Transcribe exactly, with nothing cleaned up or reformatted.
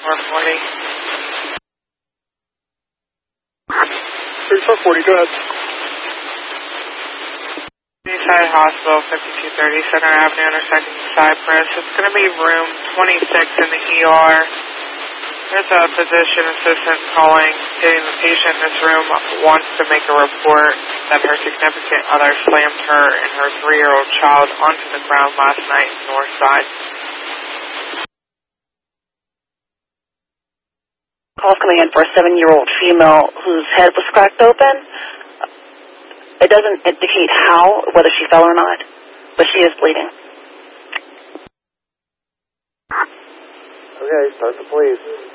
four forty. thirty-four forty, go ahead. Eastside Hospital, fifty-two thirty Center Avenue, intersecting Cypress. It's going to be room twenty-six in the E R. There's a physician assistant calling, stating the patient in this room wants to make a report that her significant other slammed her and her three-year-old child onto the ground last night in Northside. Call's coming in for a seven-year-old female whose head was cracked open. It doesn't indicate how, whether she fell or not, but she is bleeding. Okay, start the police.